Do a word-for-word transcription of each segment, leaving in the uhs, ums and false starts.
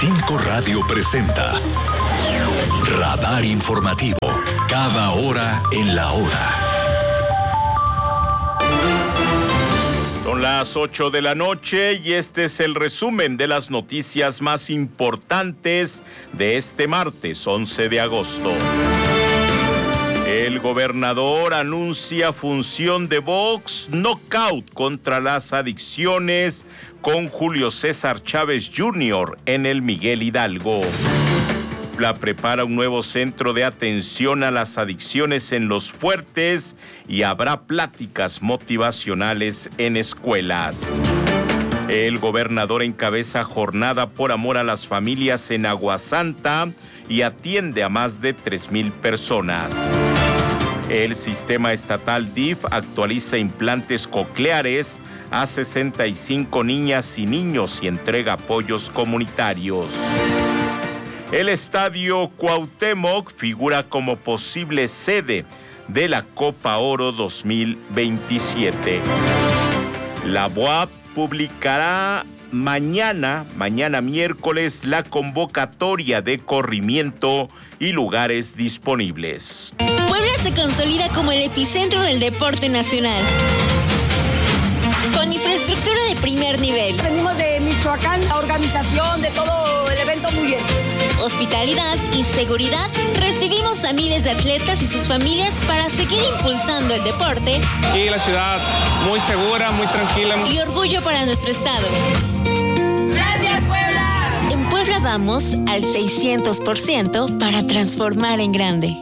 Cinco Radio presenta Radar Informativo, cada hora en la hora. Son las ocho de la noche y este es el resumen de las noticias más importantes de este martes once de agosto. El gobernador anuncia función de box knockout contra las adicciones con Julio César Chávez junior en el Miguel Hidalgo. La prepara un nuevo centro de atención a las adicciones en Los Fuertes y habrá pláticas motivacionales en escuelas. El gobernador encabeza jornada por amor a las familias en Aguasanta y atiende a más de tres mil personas. El sistema estatal D I F actualiza implantes cocleares a sesenta y cinco niñas y niños y entrega apoyos comunitarios. El Estadio Cuauhtémoc figura como posible sede de la Copa Oro dos mil veintisiete. La B U A P publicará mañana, mañana miércoles, la convocatoria de corrimiento y lugares disponibles. Puebla se consolida como el epicentro del deporte nacional, con infraestructura de primer nivel. Venimos de Michoacán, la organización de todo el evento muy bien. Hospitalidad y seguridad. Recibimos a miles de atletas y sus familias para seguir impulsando el deporte. Y la ciudad muy segura, muy tranquila. Y orgullo para nuestro estado. ¡Gracias, Puebla! En Puebla vamos al seiscientos por ciento para transformar en grande.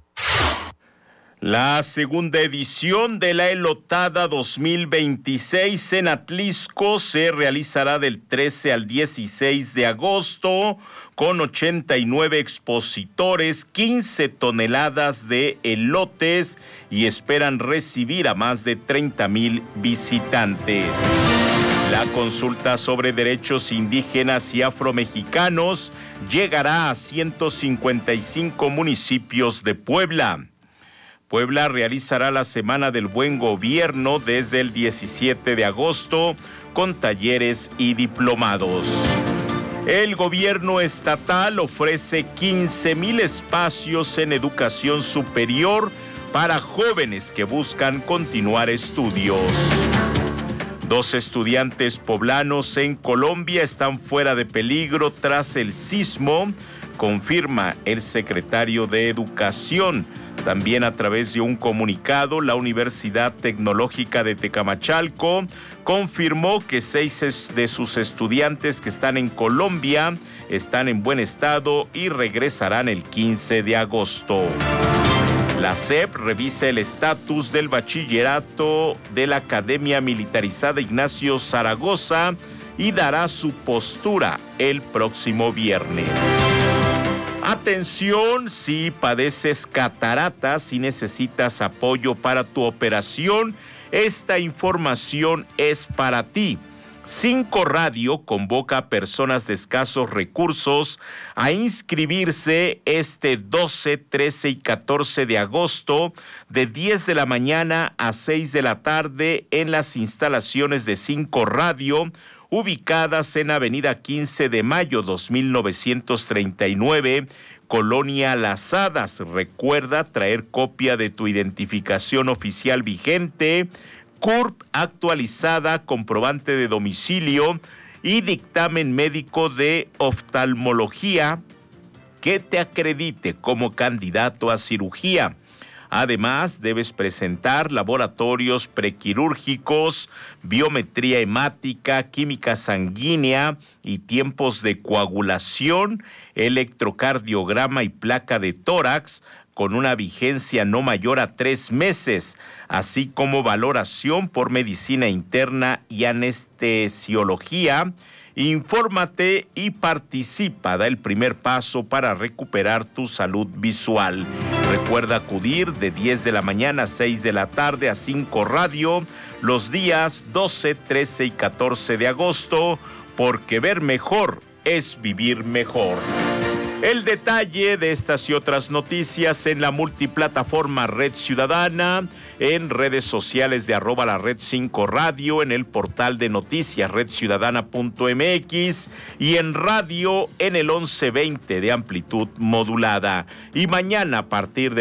La segunda edición de la Elotada dos mil veintiséis en Atlisco se realizará del trece al dieciséis de agosto con ochenta y nueve expositores, quince toneladas de elotes y esperan recibir a más de treinta mil visitantes. La consulta sobre derechos indígenas y afromexicanos llegará a ciento cincuenta y cinco municipios de Puebla. Puebla realizará la Semana del Buen Gobierno desde el diecisiete de agosto con talleres y diplomados. El gobierno estatal ofrece quince mil espacios en educación superior para jóvenes que buscan continuar estudios. Dos estudiantes poblanos en Colombia están fuera de peligro tras el sismo, confirma el secretario de Educación. También a través de un comunicado, la Universidad Tecnológica de Tecamachalco confirmó que seis de sus estudiantes que están en Colombia están en buen estado y regresarán el quince de agosto. La S E P revisa el estatus del bachillerato de la Academia Militarizada Ignacio Zaragoza y dará su postura el próximo viernes. Atención, si padeces cataratas y necesitas apoyo para tu operación, esta información es para ti. Cinco Radio convoca a personas de escasos recursos a inscribirse este doce, trece y catorce de agosto de diez de la mañana a seis de la tarde en las instalaciones de Cinco Radio, ubicadas en Avenida quince de mayo dos mil novecientos treinta y nueve, Colonia Las Hadas. Recuerda traer copia de tu identificación oficial vigente, C U R P actualizada, comprobante de domicilio y dictamen médico de oftalmología que te acredite como candidato a cirugía. Además, debes presentar laboratorios prequirúrgicos, biometría hemática, química sanguínea y tiempos de coagulación, electrocardiograma y placa de tórax con una vigencia no mayor a tres meses, así como valoración por medicina interna y anestesiología. Infórmate y participa, da el primer paso para recuperar tu salud visual. Recuerda acudir de diez de la mañana a seis de la tarde a Cinco Radio los días doce, trece y catorce de agosto, porque ver mejor es vivir mejor. El detalle de estas y otras noticias en la multiplataforma Red Ciudadana, en redes sociales de arroba la red cinco radio, en el portal de noticias red ciudadana punto m x y en radio en el once veinte de amplitud modulada. Y mañana a partir de